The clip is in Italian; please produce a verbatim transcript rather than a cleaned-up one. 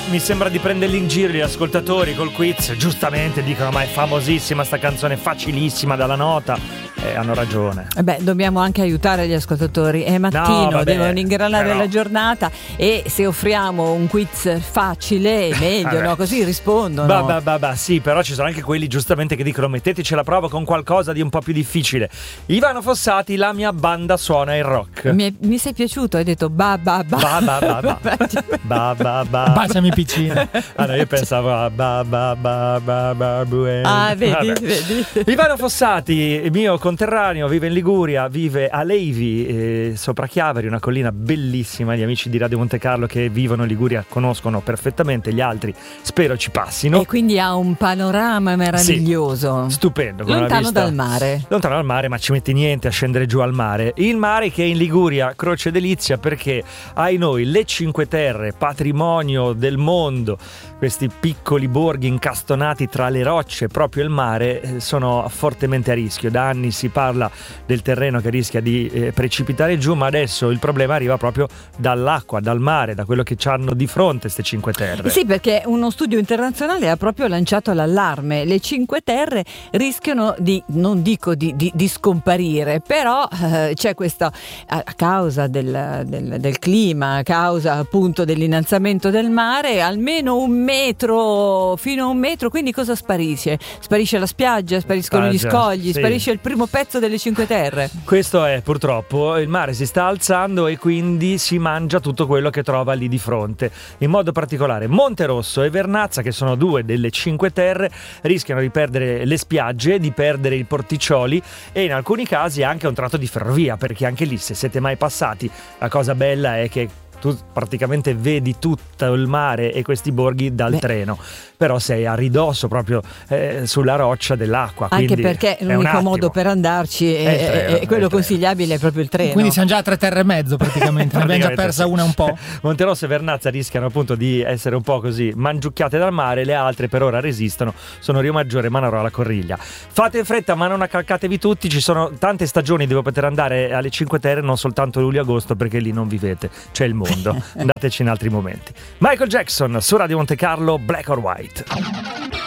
mi sembra di prenderli in giro gli ascoltatori col quiz. Giustamente dicono: ma è famosissima sta canzone, facilissima dalla nota. E hanno ragione. Eh beh, dobbiamo anche aiutare gli ascoltatori. È mattino, No, vabbè, devono ingranare però. la giornata, e se offriamo un quiz facile è meglio, Vabbè. no? Così rispondono. Bah, bah, bah, bah, sì, però ci sono anche quelli giustamente che dicono: metteteci alla prova con qualcosa di un po' più difficile. Ivano Fossati, la mia banda suona il rock. Mi, è- mi sei piaciuto, hai detto ba ba ba. Ba ba ba ba. Ba ba ba. Baciami piccina. Ah no, io pensavo a ba ba ba ba ba bue. Ah, vedi, Vabbè. vedi. Ivano Fossati, mio conterraneo, vive in Liguria, vive a Leivi, eh, sopra Chiavari, una collina bellissima. Gli amici di Radio Monte Carlo che vivono in Liguria conoscono perfettamente, gli altri spero ci passino. E quindi ha un panorama meraviglioso. Stupendo, con una Lontano vista- dal mare. Lontano dal mare, ma ci metti niente a scendere giù al mare. Il mare che è in Liguria, croce delizia, perché ai noi le Cinque Terre, patrimonio del mondo, questi piccoli borghi incastonati tra le rocce, proprio il mare, eh, sono fortemente a rischio. Da anni si parla del terreno che rischia di eh, precipitare giù, ma adesso il problema arriva proprio dall'acqua, dal mare, da quello che ci hanno di fronte queste Cinque Terre. Sì, perché uno studio internazionale ha proprio lanciato l'allarme. Le Cinque Terre rischiano di, non dico di, di, di scomparire, però eh, c'è questo, a, a causa del, del, del clima, a causa appunto dell'innalzamento del mare, almeno un metro, fino a un metro, quindi cosa sparisce? Sparisce la spiaggia, spariscono gli Spiaggia, scogli, sì. sparisce il primo pezzo delle Cinque Terre. Questo è, purtroppo, il mare si sta alzando e quindi si mangia tutto quello che trova lì di fronte. In modo particolare Monterosso e Vernazza, che sono due delle Cinque Terre, rischiano di perdere le spiagge, di perdere i porticcioli e in alcuni casi anche un tratto di ferrovia, perché anche lì, se siete mai passati, la cosa bella è che tu praticamente vedi tutto il mare e questi borghi dal Beh. treno, però sei a ridosso proprio eh, sulla roccia dell'acqua. Anche quindi perché è un l'unico attimo. modo per andarci È il è, treno, è- è è il quello treno. consigliabile, è proprio il treno. Quindi siamo già a tre terre e mezzo praticamente. Ne abbiamo già Praticamente persa sì. una un po'. Monterosso e Vernazza rischiano appunto di essere un po' così mangiucchiate dal mare, le altre per ora resistono, sono Rio Maggiore, Manarola, Corriglia. Fate in fretta, ma non accalcatevi tutti, ci sono tante stagioni dove poter andare alle Cinque Terre, non soltanto luglio-agosto, perché lì non vivete, c'è il mondo, andateci in altri momenti. Michael Jackson su Radio Monte Carlo, Black or White.